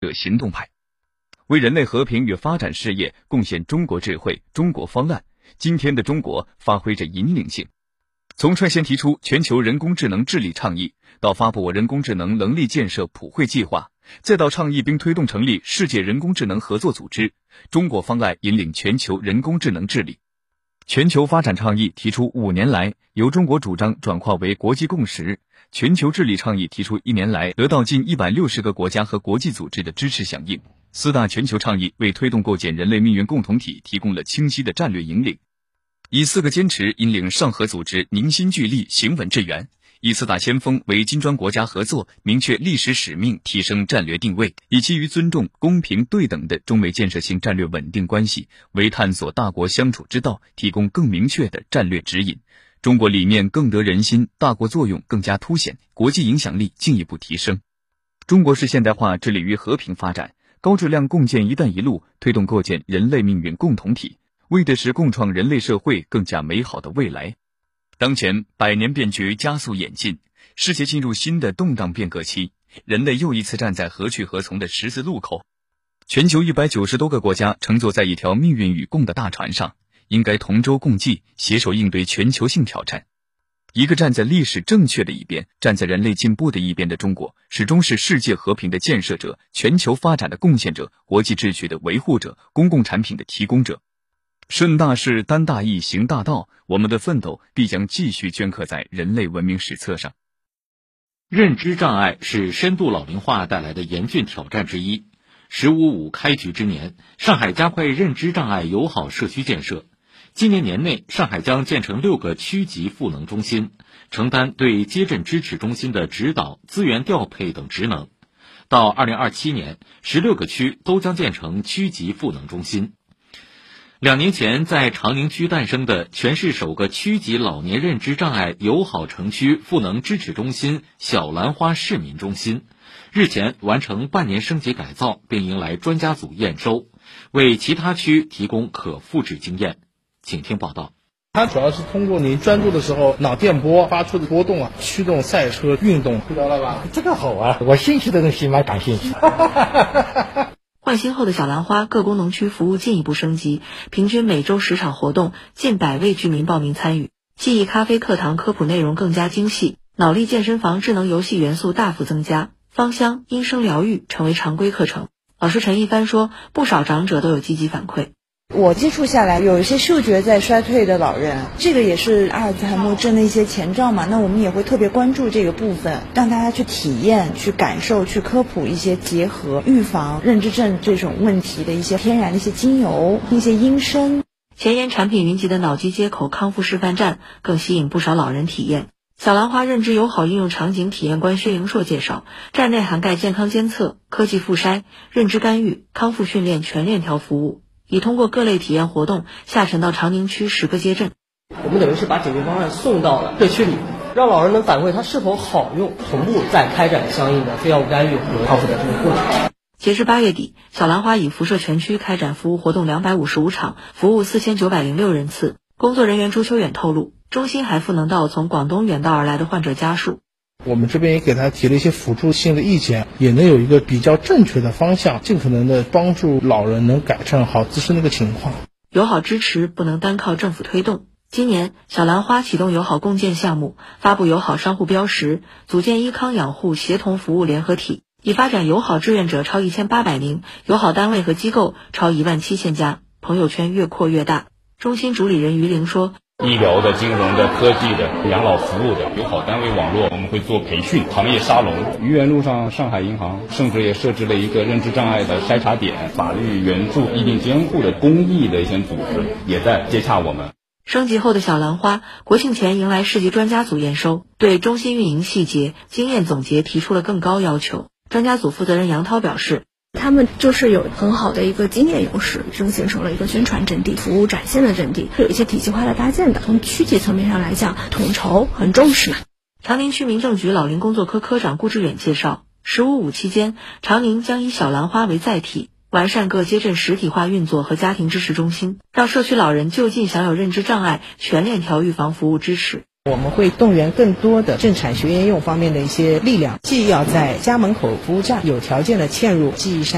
者行动派，为人类和平与发展事业贡献中国智慧、中国方案。今天的中国发挥着引领性，从率先提出全球人工智能治理倡议，到发布人工智能能力建设普惠计划，再到倡议并推动成立世界人工智能合作组织，中国方案引领全球人工智能治理。全球发展倡议提出5年来由中国主张转化为国际共识，全球治理倡议提出1年来得到近160个国家和国际组织的支持响应。4大全球倡议为推动构建人类命运共同体提供了清晰的战略引领，以4个坚持引领上合组织凝心聚力、行稳致远，以4大先锋为金砖国家合作明确历史使命、提升战略定位，以基于尊重、公平、对等的中美建设性战略稳定关系为探索大国相处之道提供更明确的战略指引。中国理念更得人心，大国作用更加凸显，国际影响力进一步提升。中国式现代化致力于和平发展，高质量共建“一带一路”，推动构建人类命运共同体，为的是共创人类社会更加美好的未来。当前100年变局加速演进，世界进入新的动荡变革期，人类又一次站在何去何从的十字路口。全球190多个国家乘坐在一条命运与共的大船上，应该同舟共济，携手应对全球性挑战。一个站在历史正确的一边，站在人类进步的一边的中国，始终是世界和平的建设者、全球发展的贡献者、国际秩序的维护者、公共产品的提供者。顺大势、担大义、行大道，我们的奋斗必将继续镌刻在人类文明史册上。 认知障碍是深度老龄化带来的严峻挑战之一。“15+5”开局之年，上海加快认知障碍友好社区建设。今年年内，上海将建成6个区级赋能中心，承担对接诊支持中心的指导、资源调配等职能。到2027年，16个区都将建成区级赋能中心。2年前，在长宁区诞生的全市首个区级老年认知障碍友好城区赋能支持中心小兰花市民中心，日前完成半年升级改造，并迎来专家组验收，为其他区提供可复制经验。请听报道。 它主要是通过您专注的时候，脑电波发出的波动驱动赛车运动，知道了吧？ 这个好啊，我兴趣的东西蛮感兴趣。 换新后的小兰花各功能区服务进一步升级，平均每周10场活动，近100位居民报名参与。记忆咖啡课堂科普内容更加精细，脑力健身房智能游戏元素大幅增加，芳香、音声疗愈成为常规课程。老师陈一帆说，不少长者都有积极反馈。 我接触下来，有一些嗅觉在衰退的老人，这个也是阿尔兹海默症的一些前兆嘛，那我们也会特别关注这个部分，让大家去体验、去感受、去科普一些结合预防认知症这种问题的一些天然的一些精油、一些音声。 前沿产品云集的脑机接口康复示范站更吸引不少老人体验。小兰花认知友好应用场景体验官薛莹硕介绍，站内涵盖健康监测、科技复筛、认知干预、康复训练全链条服务，已通过各类体验活动下沉到长宁区10个街镇。 我们等于是把解决方案送到了社区里，让老人能反馈它是否好用，同步再开展相应的非药物干预和康复的这个过程。 截至8月底，小兰花已辐射全区开展服务活动255场，服务4906人次。工作人员朱秋远透露，中心还赋能到从广东远道而来的患者家属。 我们这边也给他提了一些辅助性的意见，也能有一个比较正确的方向，尽可能的帮助老人能改善好自身的一个情况。 友好支持不能单靠政府推动。今年，小兰花启动友好共建项目，发布友好商户标识，组建医康养护协同服务联合体，已发展友好志愿者超1800名，友好单位和机构超17000家，朋友圈越扩越大。中心主理人于玲说， 医疗的、金融的、科技的、养老服务的友好单位网络，我们会做培训、行业沙龙。愚园路上，上海银行甚至也设置了一个认知障碍的筛查点，法律援助、意定监护的公益的一些组织也在接洽我们。 升级后的小兰花，国庆前迎来市级专家组验收，对中心运营细节、经验总结提出了更高要求。专家组负责人杨涛表示， 他们就是有很好的一个经验优势，正形成了一个宣传阵地、服务展现的阵地，是有一些体系化的搭建的。从区级层面上来讲，统筹很重视。 长宁区民政局老龄工作科科长顾志远介绍，15+5期间，长宁将以小兰花为载体，完善各街镇实体化运作和家庭支持中心，让社区老人就近享有认知障碍全链条预防服务支持。 我们会动员更多的政产学研用方面的一些力量，既要在家门口服务站有条件的嵌入记忆